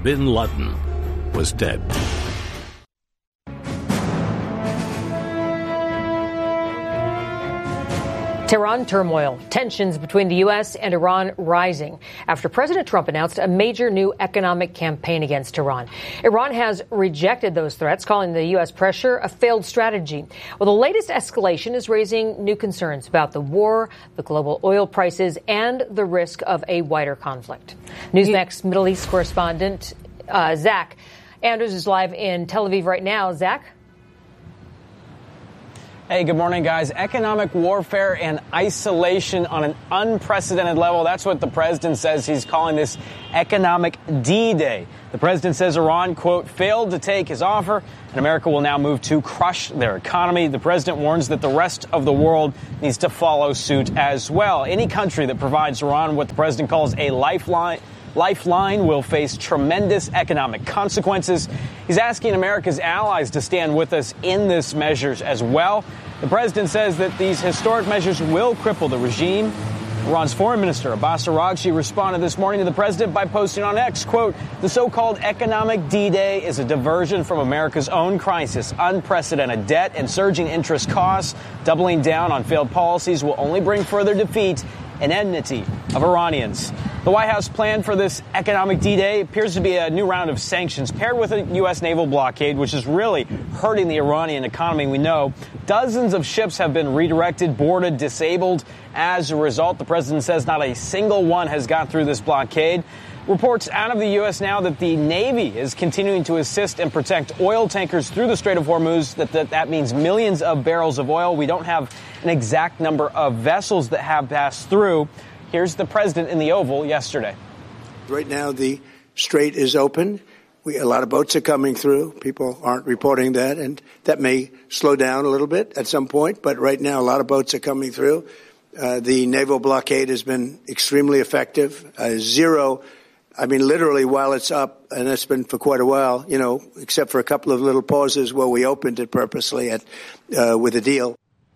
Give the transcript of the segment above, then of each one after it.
bin Laden was dead. Tehran turmoil, tensions between the U.S. and Iran rising after President Trump announced a major new economic campaign against Tehran. Iran has rejected those threats, calling the U.S. pressure a failed strategy. Well, the latest escalation is raising new concerns about the war, the global oil prices, and the risk of a wider conflict. Newsmax Middle East correspondent Zach Andrews is live in Tel Aviv right now. Zach? Hey, good morning, guys. Economic warfare and isolation on an unprecedented level. That's what the president says. He's calling this economic D-Day. The president says Iran, quote, failed to take his offer, and America will now move to crush their economy. The president warns that the rest of the world needs to follow suit as well. Any country that provides Iran what the president calls a lifeline will face tremendous economic consequences. He's asking America's allies to stand with us in these measures as well. The president says that these historic measures will cripple the regime. Iran's foreign minister, Abbas Araghchi, responded this morning to the president by posting on X, quote, the so-called economic D-Day is a diversion from America's own crisis. Unprecedented debt and surging interest costs, doubling down on failed policies will only bring further defeat and enmity of Iranians. The White House plan for this economic D-Day appears to be a new round of sanctions paired with a U.S. naval blockade, which is really hurting the Iranian economy. We know dozens of ships have been redirected, boarded, disabled. As a result, the president says not a single one has got through this blockade. Reports out of the U.S. now that the Navy is continuing to assist and protect oil tankers through the Strait of Hormuz. That means millions of barrels of oil. We don't have an exact number of vessels that have passed through. Here's the president in the Oval yesterday. Right now, the strait is open. A lot of boats are coming through. People aren't reporting that, and that may slow down a little bit at some point. But right now, a lot of boats are coming through. The naval blockade has been extremely effective. Literally while it's up, and it's been for quite a while, except for a couple of little pauses where we opened it purposely with a deal.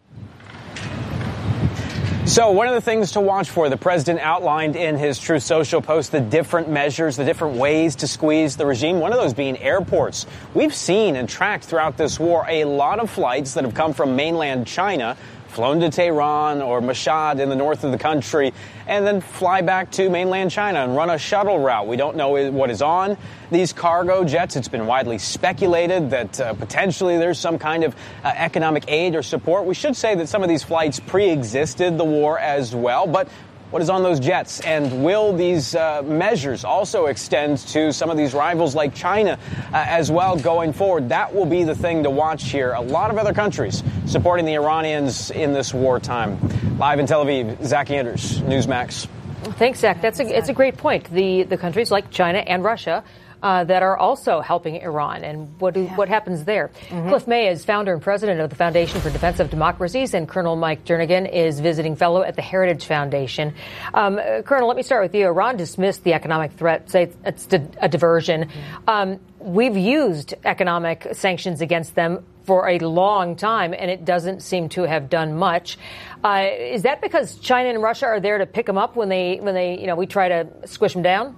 So one of the things to watch for, the president outlined in his Truth Social post, the different measures, the different ways to squeeze the regime, one of those being airports. We've seen and tracked throughout this war a lot of flights that have come from mainland China, flown to Tehran or Mashhad in the north of the country, and then fly back to mainland China and run a shuttle route. We don't know what is on these cargo jets. It's been widely speculated that potentially there's some kind of economic aid or support. We should say that some of these flights pre-existed the war as well, but what is on those jets? And will these measures also extend to some of these rivals like China as well going forward? That will be the thing to watch here. A lot of other countries supporting the Iranians in this wartime. Live in Tel Aviv, Zach Andrews, Newsmax. Thanks, Zach. It's a great point. The countries like China and Russia that are also helping Iran. And what happens there? Mm-hmm. Cliff May is founder and president of the Foundation for Defense of Democracies, and Colonel Mike Jernigan is visiting fellow at the Heritage Foundation. Colonel, let me start with you. Iran dismissed the economic threat, say it's a diversion. We've used economic sanctions against them for a long time, and it doesn't seem to have done much. Is that because China and Russia are there to pick them up when we try to squish them down?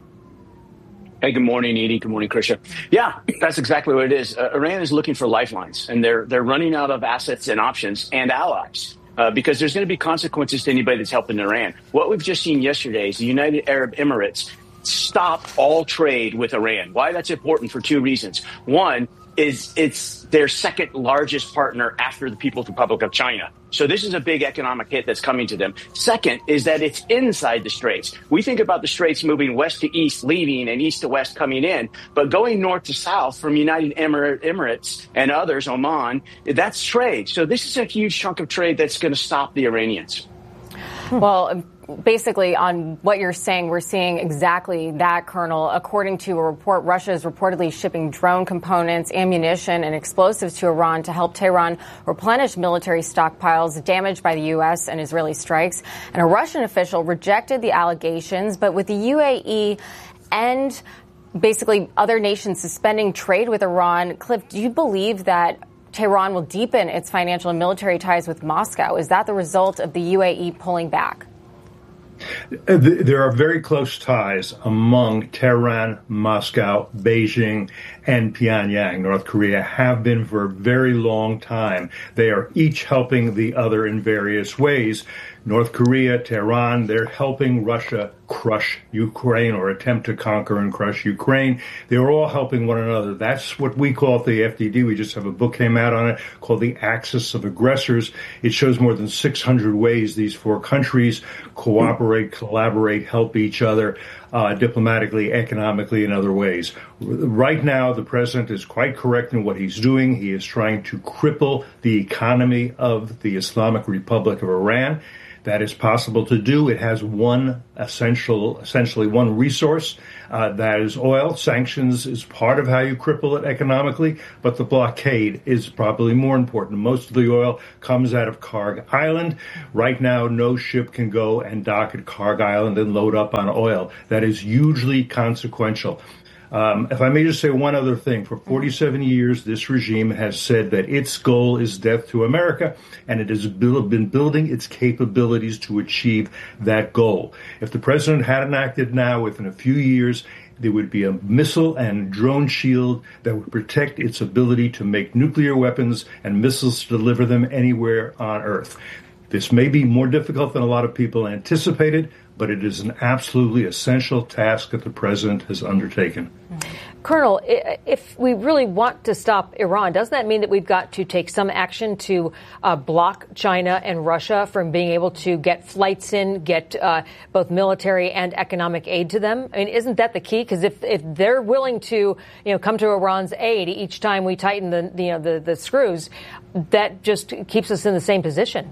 Hey, good morning, Edie. Good morning, Krisha. Yeah, that's exactly what it is. Iran is looking for lifelines, and they're running out of assets and options and allies because there's going to be consequences to anybody that's helping Iran. What we've just seen yesterday is the United Arab Emirates stop all trade with Iran. Why that's important for two reasons. One is it's their second largest partner after the People's Republic of China. So this is a big economic hit that's coming to them. Second is that it's inside the straits. We think about the straits moving west to east, leaving, and east to west coming in. But going north to south from United Emirates and others, Oman, that's trade. So this is a huge chunk of trade that's going to stop the Iranians. Well, basically, on what you're saying, we're seeing exactly that, Colonel. According to a report, Russia is reportedly shipping drone components, ammunition, and explosives to Iran to help Tehran replenish military stockpiles damaged by the U.S. and Israeli strikes. And a Russian official rejected the allegations, but with the UAE and basically other nations suspending trade with Iran, Cliff, do you believe that Tehran will deepen its financial and military ties with Moscow? Is that the result of the UAE pulling back? There are very close ties among Tehran, Moscow, Beijing, and Pyongyang. North Korea have been for a very long time. They are each helping the other in various ways. North Korea, Tehran, they're helping Russia crush Ukraine or attempt to conquer and crush Ukraine. They're all helping one another. That's what we call at the FDD. We just have a book came out on it called The Axis of Aggressors. It shows more than 600 ways these four countries cooperate, collaborate, help each other diplomatically, economically, and other ways. Right now, the president is quite correct in what he's doing. He is trying to cripple the economy of the Islamic Republic of Iran. That is possible to do. It has essentially one resource, that is oil. Sanctions is part of how you cripple it economically, but the blockade is probably more important. Most of the oil comes out of Karg Island. Right now, no ship can go and dock at Karg Island and load up on oil. That is hugely consequential. If I may just say one other thing, for 47 years, this regime has said that its goal is death to America, and it has been building its capabilities to achieve that goal. If the president hadn't acted now, within a few years, there would be a missile and drone shield that would protect its ability to make nuclear weapons and missiles to deliver them anywhere on Earth. This may be more difficult than a lot of people anticipated, but it is an absolutely essential task that the president has undertaken. Colonel, if we really want to stop Iran, doesn't that mean that we've got to take some action to block China and Russia from being able to get flights in, get both military and economic aid to them? I mean, isn't that the key? Because if they're willing to, come to Iran's aid each time we tighten the screws, that just keeps us in the same position.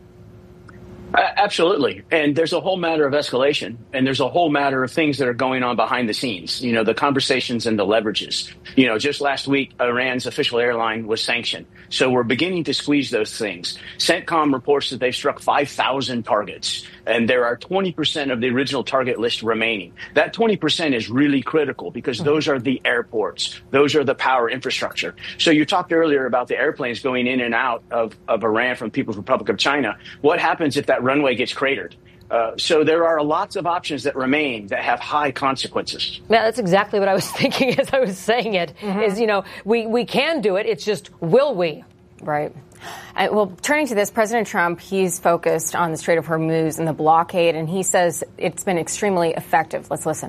Absolutely. And there's a whole matter of escalation, and there's a whole matter of things that are going on behind the scenes, the conversations and the leverages. Just last week, Iran's official airline was sanctioned. So we're beginning to squeeze those things. CENTCOM reports that they've struck 5,000 targets, and there are 20% of the original target list remaining. That 20% is really critical because those are the airports. Those are the power infrastructure. So you talked earlier about the airplanes going in and out of Iran from People's Republic of China. What happens if that runway gets cratered? So there are lots of options that remain that have high consequences. Yeah, that's exactly what I was thinking as I was saying it, is, we can do it. It's just, will we? Right. Well, turning to this, President Trump, he's focused on the Strait of Hormuz and the blockade, and he says it's been extremely effective. Let's listen.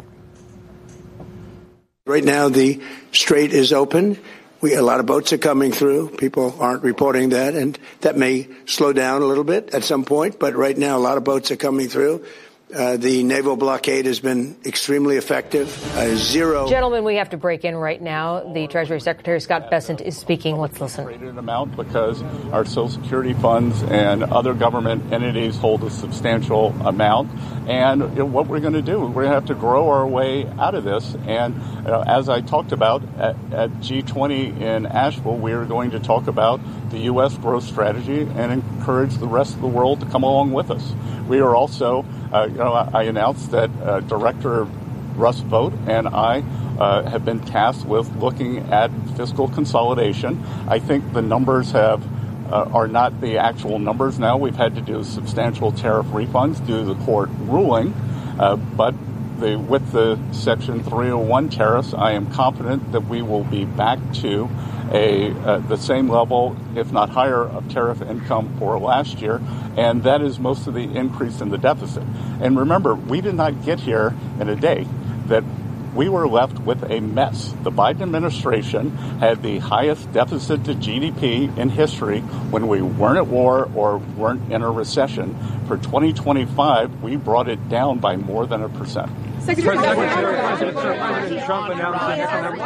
Right now, the strait is open. A lot of boats are coming through. People aren't reporting that, and that may slow down a little bit at some point. But right now, a lot of boats are coming through. The naval blockade has been extremely effective. Zero. Gentlemen, we have to break in right now. The Treasury Secretary, Scott Bessent, is speaking. Let's listen. An amount because our Social Security funds and other government entities hold a substantial amount. And what we're going to do, we're going to have to grow our way out of this. And as I talked about at G20 in Asheville, we are going to talk about the U.S. growth strategy and encourage the rest of the world to come along with us. We are also, I announced that Director Russ Vought and I have been tasked with looking at fiscal consolidation. I think the numbers are not the actual numbers now. We've had to do substantial tariff refunds due to the court ruling, but with the Section 301 tariffs, I am confident that we will be back to the same level, if not higher, of tariff income for last year, and that is most of the increase in the deficit. And remember, we did not get here in a day. That we were left with a mess. The Biden administration had the highest deficit to GDP in history when we weren't at war or weren't in a recession. For 2025, we brought it down by more than 1%. Secretary Trump announced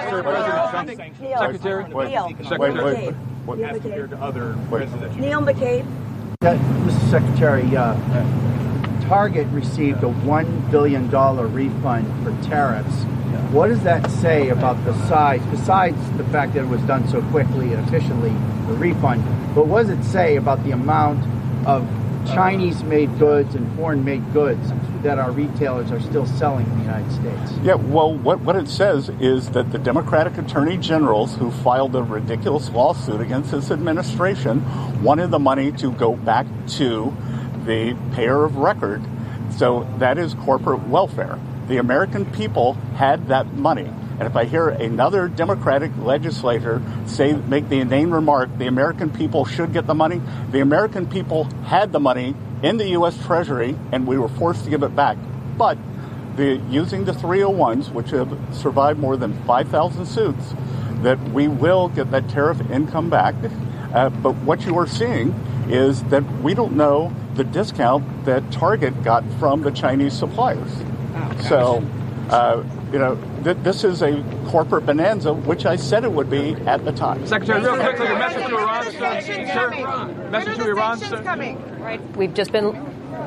Neil McCabe. Mr. Secretary, Target received a $1 billion refund for tariffs. What does that say about the size, besides the fact that it was done so quickly and efficiently, the refund, but what does it say about the amount of Chinese-made goods and foreign-made goods that our retailers are still selling in the United States? Yeah, well, what it says is that the Democratic attorney generals who filed a ridiculous lawsuit against this administration wanted the money to go back to the payer of record So that is corporate welfare. The American people had that money. And if I hear another Democratic legislator make the inane remark, the American people should get the money, the American people had the money in the U.S. Treasury, and we were forced to give it back. But using the 301s, which have survived more than 5,000 suits, that we will get that tariff income back. But what you are seeing is that we don't know the discount that Target got from the Chinese suppliers. So, this is a corporate bonanza, which I said it would be at the time. Secretary, real quickly, the message to Iran, sir. Message to Iran, sir. Right. We've just been...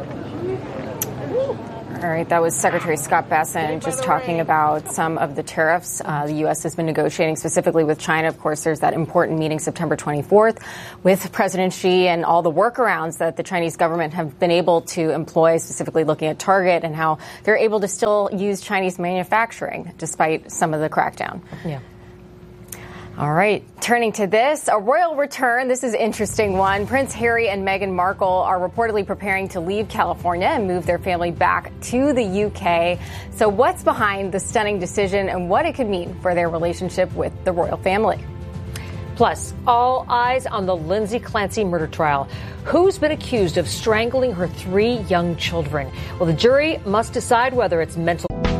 All right, that was Secretary Scott Bessent just talking about some of the tariffs the U.S. has been negotiating specifically with China. Of course, there's that important meeting September 24th with President Xi and all the workarounds that the Chinese government have been able to employ, specifically looking at Target and how they're able to still use Chinese manufacturing despite some of the crackdown. Yeah. All right, turning to this, a royal return. This is an interesting one. Prince Harry and Meghan Markle are reportedly preparing to leave California and move their family back to the UK. So what's behind the stunning decision and what it could mean for their relationship with the royal family? Plus, all eyes on the Lindsay Clancy murder trial. Who's been accused of strangling her 3 young children? Well, the jury must decide whether it's mental.